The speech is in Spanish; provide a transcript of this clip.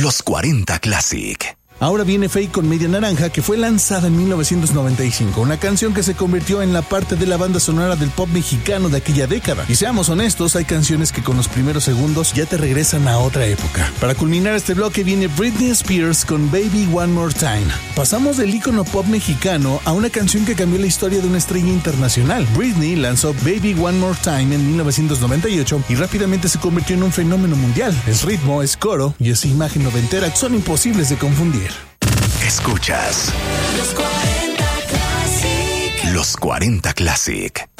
Los 40 Classic. Ahora viene Fake con Media Naranja, que fue lanzada en 1995, una canción que se convirtió en la parte de la banda sonora del pop mexicano de aquella década. Y seamos honestos, hay canciones que con los primeros segundos ya te regresan a otra época. Para culminar este bloque viene Britney Spears con Baby One More Time. Pasamos del ícono pop mexicano a una canción que cambió la historia de una estrella internacional. Britney lanzó Baby One More Time en 1998 y rápidamente se convirtió en un fenómeno mundial. Es ritmo, es coro y esa imagen noventera son imposibles de confundir. Escuchas Los 40 Classic. Los 40 Classic.